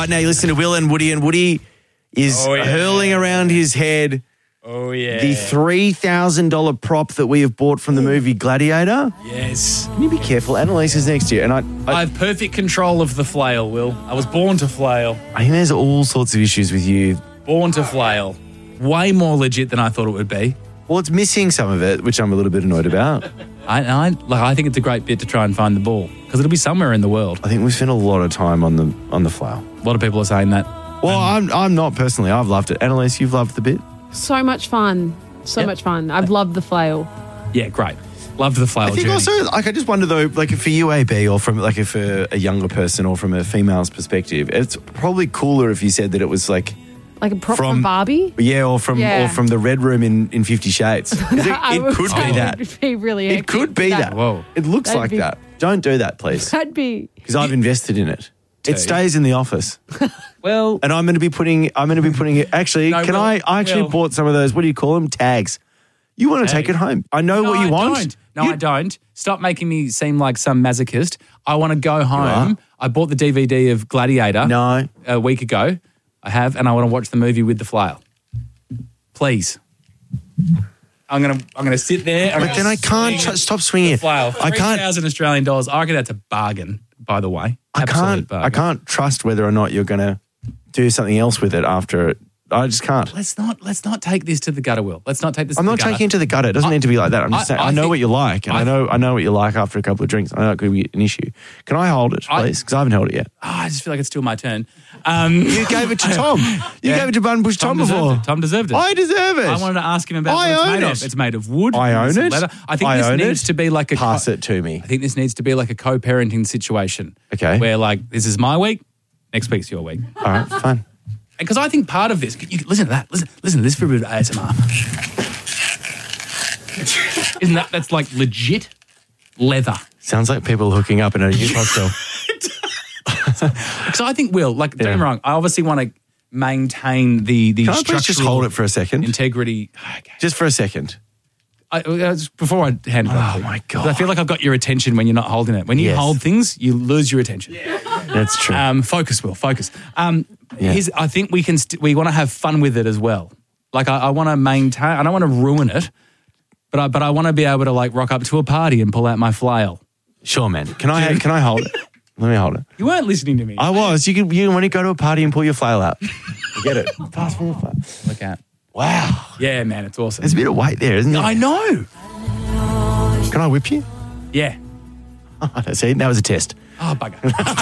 right, now you listen to Will and Woody is hurling around his head the $3,000 prop that we have bought from the movie Gladiator. Yes. Can you be careful? Annalise is next to you. And I have perfect control of the flail, Will. I was born to flail. I think there's all sorts of issues with you. Born to flail. Way more legit than I thought it would be. Well, it's missing some of it, which I'm a little bit annoyed about. I think it's a great bit to try and find the ball because it'll be somewhere in the world. I think we spent a lot of time on the flail. A lot of people are saying that. Well, I'm not personally. I've loved it. Annalise, you've loved the bit? So much fun. So much fun. I've loved the flail. Yeah, great. Loved the flail I think journey. also, I just wonder though, for UAB or from if a younger person or from a female's perspective, it's probably cooler if you said that it was like a prop from Barbie? Yeah, or from the Red Room in 50 Shades. It could be that. It would be really It could be that. Whoa. It looks like that. Don't do that, please. That'd be... Because I've invested in it. It stays in the office. Well... And I'm going to be putting it... Actually, I bought some of those, what do you call them? Tags. You want to take it home. I know what you want. I don't. Stop making me seem like some masochist. I want to go home. I bought the DVD of Gladiator a week ago. I have, and I want to watch the movie with the flail. Please. I'm gonna sit there. But then I can't stop swinging. Flail. I can't. $3,000 Australian dollars. I reckon that's a bargain, by the way. I can't trust whether or not you're going to do something else with it after it. I just can't. Let's not take this to the gutter, Will. Let's not take this. I'm not taking it to the gutter. It doesn't need to be like that. I'm just saying. I know what you like, and I know what you like after a couple of drinks. I know it could be an issue. Can I hold it, please? Because I haven't held it yet. I just feel like it's still my turn. You gave it to Tom. You gave it to Button Bush Tom before. Tom deserved it. I deserve it. I wanted to ask him about what it's made of. It's made of wood. I own it. Leather. I think this needs to be like a... Pass it to me. I think this needs to be like a co-parenting situation. Okay. Where this is my week, next week's your week. All right, fine. Because I think part of this, listen to that. Listen to this for a bit of ASMR. Isn't that's like legit leather? Sounds like people hooking up in a youth hostel. Because I think, Will, don't get me wrong, I obviously want to maintain the Can I structural please just hold it for a second? Integrity. Okay. Just for a second. Before I hand it off. Oh, my God. I feel like I've got your attention when you're not holding it. When you hold things, you lose your attention. Yeah. That's true. Focus, Will, focus. I think we want to have fun with it as well. I want to maintain, I don't want to ruin it, but I want to be able to rock up to a party and pull out my flail. Sure, man. Can I hold it? Let me hold it. You weren't listening to me. I was. You want to go to a party and pull your flail out. Get it. Pass me the flail. Look out. Wow. Yeah, man, it's awesome. There's a bit of weight there, isn't there? I know. Can I whip you? Yeah. See, that was a test. Oh, bugger.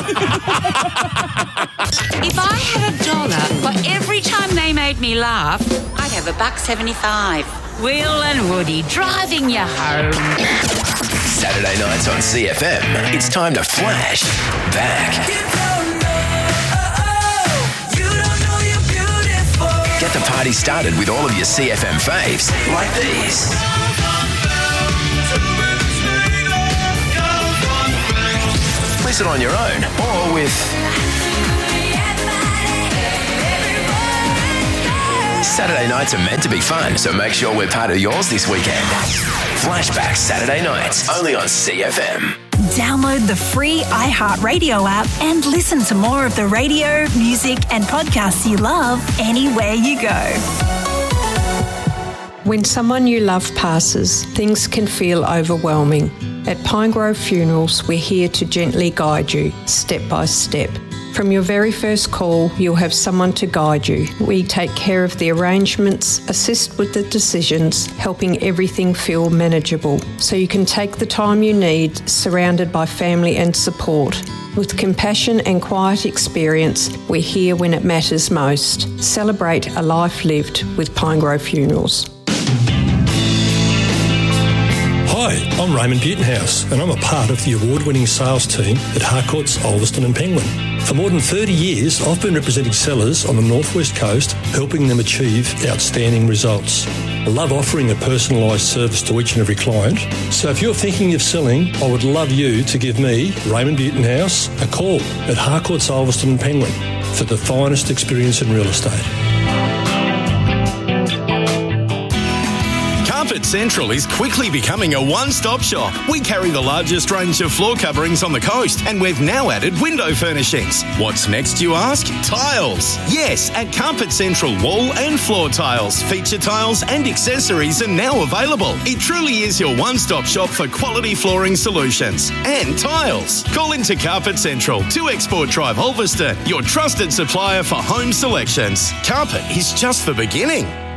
If I had $1 for every time they made me laugh, I'd have $1.75. Will and Woody driving you home. Saturday nights on CFM. It's time to flash back. Get the party started with all of your CFM faves, like these. Listen on your own or with Saturday nights are meant to be fun, so make sure we're part of yours this weekend. Flashback Saturday nights, only on CFM. Download the free iHeartRadio app and listen to more of the radio, music and podcasts you love anywhere you go. When someone you love passes, things can feel overwhelming. At Pinegrove Funerals, we're here to gently guide you, step by step. From your very first call, you'll have someone to guide you. We take care of the arrangements, assist with the decisions, helping everything feel manageable, so you can take the time you need, surrounded by family and support. With compassion and quiet experience, we're here when it matters most. Celebrate a life lived with Pinegrove Funerals. Hi, I'm Raymond Butenhouse and I'm a part of the award-winning sales team at Harcourts, Ulverston and Penguin. For more than 30 years, I've been representing sellers on the Northwest Coast, helping them achieve outstanding results. I love offering a personalised service to each and every client. So if you're thinking of selling, I would love you to give me, Raymond Butenhouse, a call at Harcourts, Ulverston and Penguin for the finest experience in real estate. Carpets, Central is quickly becoming a one-stop shop. We carry the largest range of floor coverings on the coast, and we've now added window furnishings. What's next, you ask? Tiles. Yes, at Carpet Central, wall and floor tiles, feature tiles and accessories are now available. It truly is your one-stop shop for quality flooring solutions and tiles. Call into Carpet Central, 2 Export Drive, Ulverston, your trusted supplier for home selections. Carpet is just the beginning.